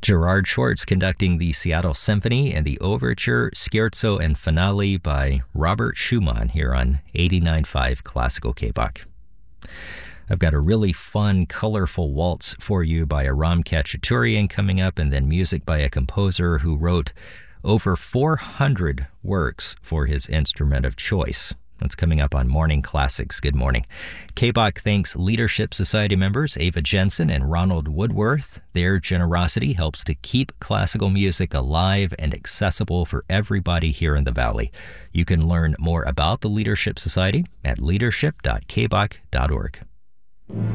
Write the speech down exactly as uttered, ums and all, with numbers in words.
Gerard Schwartz conducting the Seattle Symphony and the Overture, Scherzo, and Finale by Robert Schumann here on eighty-nine point five Classical K-Bach. I've got a really fun, colorful waltz for you by Aram Khachaturian coming up, and then music by a composer who wrote over four hundred works for his instrument of choice. That's coming up on Morning Classics. Good morning. K-Bach thanks Leadership Society members Ava Jensen and Ronald Woodworth. Their generosity helps to keep classical music alive and accessible for everybody here in the Valley. You can learn more about the Leadership Society at leadership dot k bach dot org.